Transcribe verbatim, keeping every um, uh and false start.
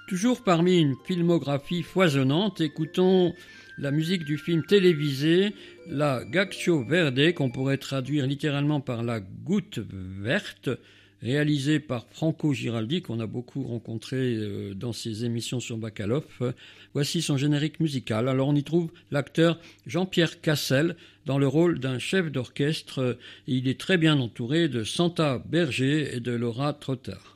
Toujours parmi une filmographie foisonnante, écoutons la musique du film télévisé La Gaccio Verde, qu'on pourrait traduire littéralement par La Goutte Verte, réalisé par Franco Giraldi, qu'on a beaucoup rencontré dans ses émissions sur Bacalof. Voici son générique musical. Alors on y trouve l'acteur Jean-Pierre Cassel dans le rôle d'un chef d'orchestre. Et il est très bien entouré de Santa Berger et de Laura Trotter.